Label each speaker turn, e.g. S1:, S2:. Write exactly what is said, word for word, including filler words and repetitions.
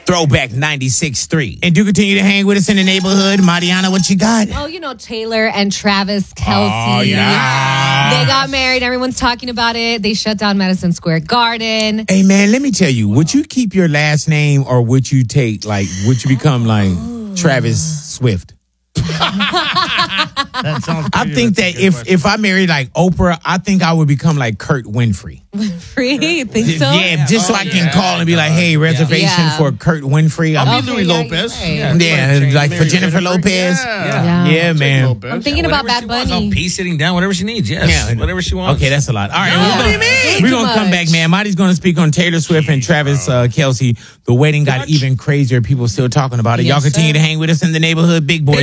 S1: Throwback ninety-six point three. And do continue to hang with us in the neighborhood. Mariana, what you got?
S2: Oh, you know, Taylor and Travis Kelce.
S1: Oh, yeah.
S2: They got married. Everyone's talking about it. They shut down Madison Square Garden.
S1: Hey, man, let me tell you, would you keep your last name or would you take, like, would you become, like, Travis Swift?
S3: That sounds
S1: I
S3: pretty-
S1: think
S3: that's
S1: that
S3: a good
S1: if,
S3: question.
S1: if I married, like, Oprah, I think I would become, like, Kurt Winfrey.
S2: Free? Think so?
S1: Yeah, just so I can call and be like, hey, reservation
S2: Yeah.
S1: for Kurt Winfrey.
S3: I'll
S1: I'm,
S3: be
S2: Okay,
S3: Louis
S2: yeah,
S3: Lopez.
S2: you're right.
S3: Yeah,
S1: yeah,
S3: change-
S1: like for
S3: marry
S1: Jennifer Lopez.
S3: Yeah,
S2: Yeah.
S1: Yeah,
S3: Take
S1: man.
S3: Lopez.
S2: I'm thinking
S4: Whatever
S2: about
S4: she
S2: Bad
S4: wants,
S2: Bunny.
S4: on peace sitting down, whatever she needs. Yes,
S1: Yeah.
S4: whatever she wants.
S1: Okay, that's a lot. All right,
S2: No,
S1: we're
S2: what do you
S1: gonna,
S2: mean?
S1: we're
S2: Too
S1: gonna come
S2: much.
S1: back, man. Marty's gonna speak on Taylor Swift and Travis uh, Kelce. The wedding got even crazier. People still talking about it. Y'all
S2: Yes,
S1: continue
S2: sir.
S1: to hang with us in the neighborhood. Big boys.